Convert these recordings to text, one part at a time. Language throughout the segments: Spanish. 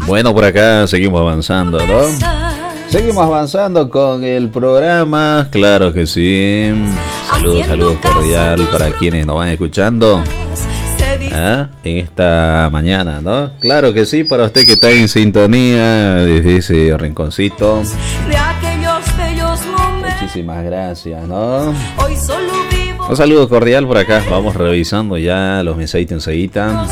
Bueno, por acá seguimos avanzando, ¿no? Seguimos avanzando con el programa, claro que sí. Saludos cordial para quienes nos van escuchando en esta mañana, ¿no? Claro que sí, para usted que está en sintonía desde ese rinconcito. Muchísimas gracias, ¿no? Un saludo cordial por acá. Vamos revisando ya los mensajitos enseguida.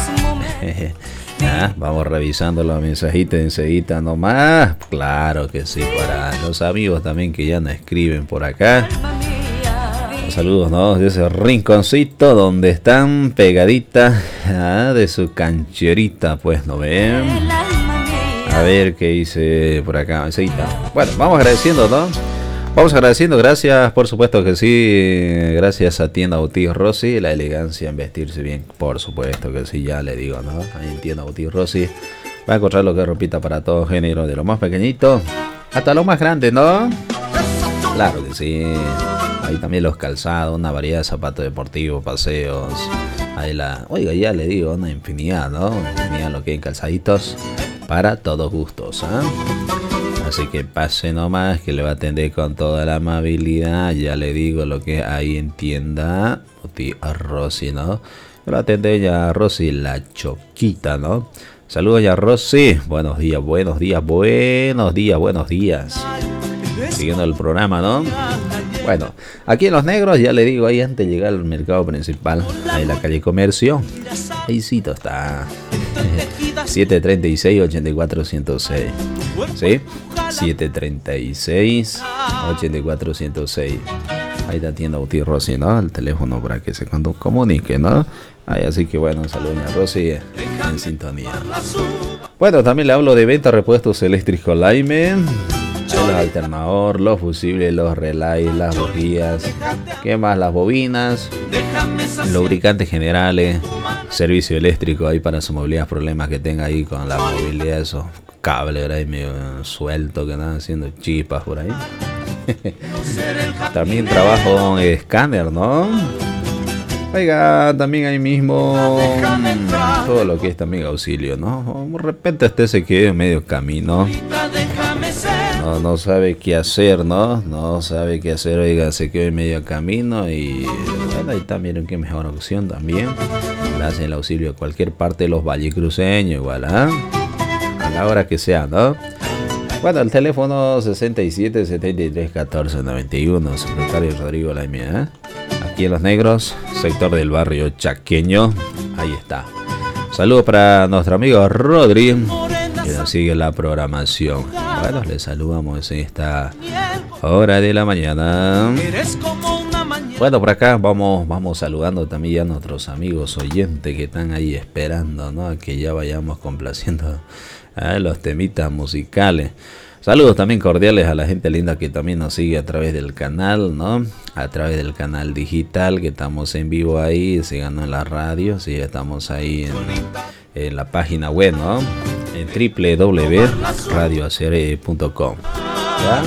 Vamos revisando los mensajitos enseguida nomás. Claro que sí, para los amigos también que ya nos escriben por acá. Los saludos, ¿no? De ese rinconcito donde están pegaditas de su cancherita, pues, ¿no ven? A ver qué dice por acá enseguida. Bueno, vamos agradeciendo, ¿no? Vamos agradeciendo, gracias, por supuesto que sí, gracias a Tienda Boutique Rossi, la elegancia en vestirse bien, por supuesto que sí, ya le digo, ¿no? Ahí en Tienda Boutique Rossi va a encontrar lo que es ropita para todo género, de lo más pequeñito hasta lo más grande, ¿no? Claro que sí, ahí también los calzados, una variedad de zapatos deportivos, paseos, ahí oiga, ya le digo, una infinidad, ¿no? Infinidad lo que hay calzaditos para todos gustos, ¿eh? Así que pase nomás, que le va a atender con toda la amabilidad. Ya le digo lo que hay en Tienda a Rossi, ¿no? Lo atende ya Rossi, la choquita, ¿no? Saludos ya Rossi. Buenos días, buenos días, buenos días, buenos días. Siguiendo el programa, ¿no? Bueno, aquí en Los Negros, ya le digo, ahí antes de llegar al mercado principal, ahí en la calle Comercio, ahí sí está. 736-84-106. ¿Sí? 736-84-106. Ahí está Tienda Boutique Rossi, ¿no? El teléfono para que se comunique, ¿no? Ahí, así que bueno, saludos a Rossi en sintonía. Bueno, también le hablo de venta repuestos eléctricos Lyman. El alternador, los fusibles, los relays, las bujías, ¿qué más? Las bobinas, lubricantes generales, servicio eléctrico ahí para su movilidad, problemas que tenga ahí con la movilidad, esos cables ahí medio sueltos que andan haciendo chispas por ahí. También trabajo en escáner, ¿no? Oiga, también ahí mismo todo lo que es también auxilio, ¿no? De repente usted se quede en medio camino. No sabe qué hacer, ¿no? No sabe qué hacer, oiga, se quedó en medio camino y bueno, ahí también qué mejor opción también. Le hacen el auxilio de cualquier parte de los vallecruceños, igual, a la hora que sea, ¿no? Bueno, el teléfono 67 73 14 91, secretario Rodrigo Laimia, aquí en Los Negros, sector del barrio chaqueño, ahí está. Saludos para nuestro amigo Rodri, que nos sigue la programación. Bueno, le saludamos en esta hora de la mañana. Bueno, por acá vamos saludando también a nuestros amigos oyentes que están ahí esperando, ¿no? Que ya vayamos complaciendo los temitas musicales. Saludos también cordiales a la gente linda que también nos sigue a través del canal, ¿no? A través del canal digital, que estamos en vivo ahí, síganos en la radio, sí, estamos ahí en la página web, ¿no? En www.radioacere.com. ¿Ya?